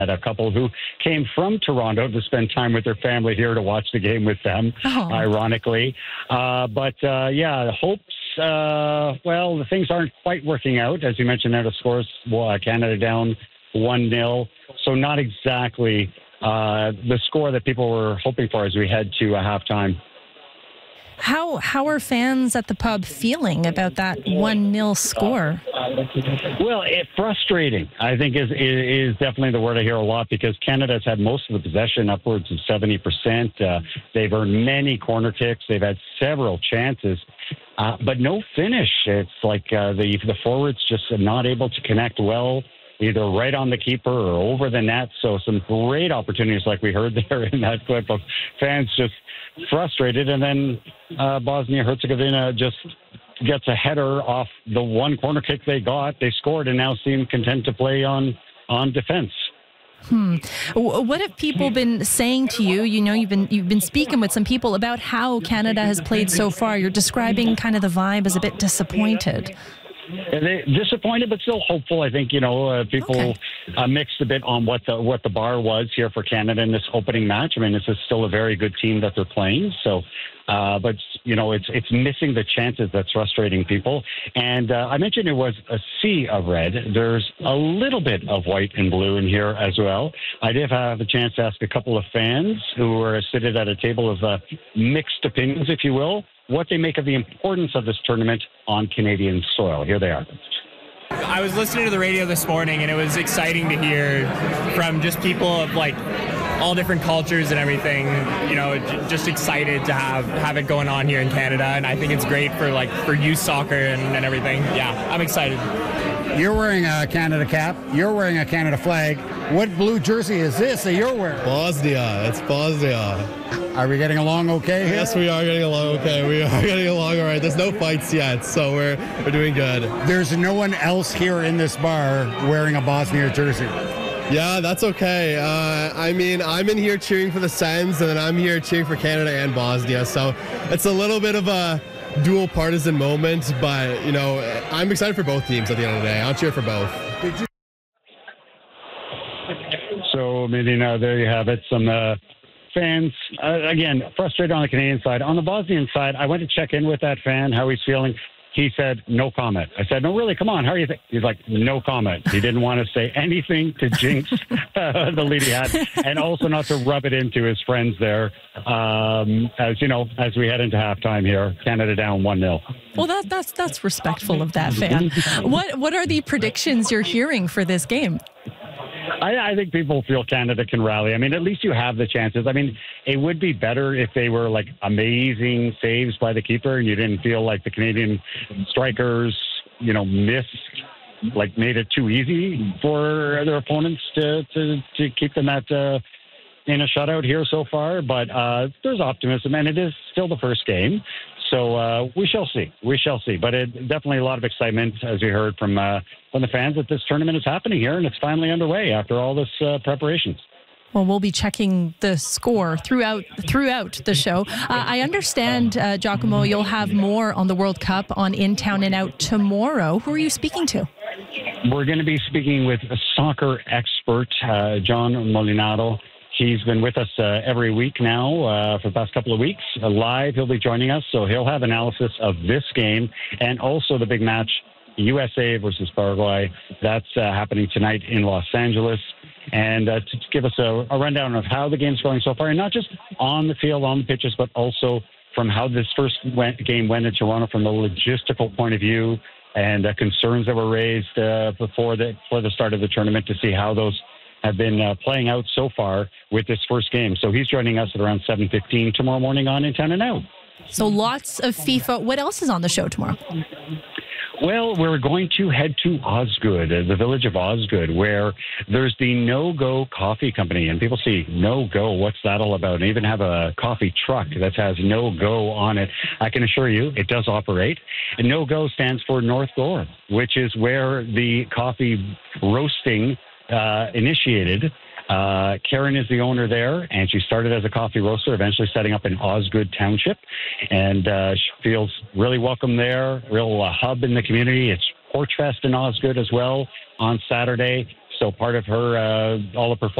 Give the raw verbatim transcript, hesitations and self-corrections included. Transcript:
Had a couple who came from Toronto to spend time with their family here to watch the game with them, Oh. ironically. Uh, but, uh, yeah, hopes, uh, well, the things aren't quite working out. As you mentioned, out of scores, well, uh, Canada down one nil. So not exactly uh, the score that people were hoping for as we head to a halftime. How how are fans at the pub feeling about that one nil score? Well, it, frustrating, I think, is, is is definitely the word I hear a lot because Canada's had most of the possession, upwards of seventy percent. Uh, they've earned many corner kicks. They've had several chances, uh, but no finish. It's like uh, the the forwards just are not able to connect well, either right on the keeper or over the net. So some great opportunities like we heard there in that clip of fans just frustrated. And then uh, Bosnia-Herzegovina just gets a header off the one corner kick they got. They scored and now seem content to play on, on defense. Hmm. What have people been saying to you? You know, you've been you've been speaking with some people about how Canada has played so far. You're describing kind of the vibe as a bit disappointed. They disappointed, but still hopeful. I think you know uh, people Okay. uh, mixed a bit on what the what the bar was here for Canada in this opening match. I mean, this is still a very good team that they're playing. So, uh, but you know, it's it's missing the chances that's frustrating people. And uh, I mentioned it was a sea of red. There's a little bit of white and blue in here as well. I did have a chance to ask a couple of fans who were seated at a table of uh, mixed opinions, if you will, what they make of the importance of this tournament on Canadian soil. Here they are. I was listening to the radio this morning, and it was exciting to hear from just people of like all different cultures and everything. You know, j- just excited to have have it going on here in Canada, and I think it's great for like for youth soccer and, and everything. Yeah, I'm excited. You're wearing a Canada cap. You're wearing a Canada flag. What blue jersey is this that you're wearing? Bosnia. It's Bosnia. Are we getting along okay here? Yes, we are getting along okay. We are getting along all right. There's no fights yet, so we're we're doing good. There's no one else here in this bar wearing a Bosnia jersey. Yeah, that's okay. Uh, I mean, I'm in here cheering for the Sens, and then I'm here cheering for Canada and Bosnia. So it's a little bit of a dual partisan moment, but, you know, I'm excited for both teams at the end of the day. I'll cheer for both. So, Medina, there you have it. Some uh, fans, uh, again, frustrated on the Canadian side. On the Bosnian side, I went to check in with that fan, how he's feeling. He said, no comment. I said, no, really, come on, how are you think? He's like, no comment. He didn't want to say anything to jinx uh, the lead he had, and also not to rub it into his friends there. Um, as you know, as we head into halftime here, Canada down one nil. Well, that, that's that's respectful of that fan. What what are the predictions you're hearing for this game? I, I think people feel Canada can rally. I mean, at least you have the chances. I mean, it would be better if they were like amazing saves by the keeper and you didn't feel like the Canadian strikers, you know, missed, like made it too easy for their opponents to, to, to keep them at uh, in a shutout here so far. But uh, there's optimism, and it is still the first game. So uh, we shall see. We shall see. But it, definitely a lot of excitement, as you heard from uh, from the fans, that this tournament is happening here, and it's finally underway after all this uh, preparations. Well, we'll be checking the score throughout throughout the show. Uh, I understand, uh, Giacomo, you'll have more on the World Cup on In Town and Out tomorrow. Who are you speaking to? We're going to be speaking with a soccer expert, uh, John Molinaro. He's been with us uh, every week now uh, for the past couple of weeks. Uh, live, he'll be joining us, so he'll have analysis of this game and also the big match, U S A versus Paraguay. That's uh, happening tonight in Los Angeles. And uh, to give us a, a rundown of how the game's going so far, and not just on the field, on the pitches, but also from how this first went, game went in Toronto from the logistical point of view, and uh, concerns that were raised uh, before the before the start of the tournament, to see how those have been uh, playing out so far with this first game. So he's joining us at around seven fifteen tomorrow morning on In Town and Out. So lots of FIFA. What else is on the show tomorrow? Well, we're going to head to Osgood, uh, the village of Osgood, where there's the No Go Coffee Company. And people see No Go, what's that all about? And even have a coffee truck that has No Go on it. I can assure you it does operate. And No Go stands for North Gore, which is where the coffee roasting uh, initiated. Uh, Karen is the owner there, and she started as a coffee roaster, eventually setting up in Osgood Township, and uh, she feels really welcome there, real uh, hub in the community. It's Porch Fest in Osgood as well on Saturday. So part of her, uh, all of her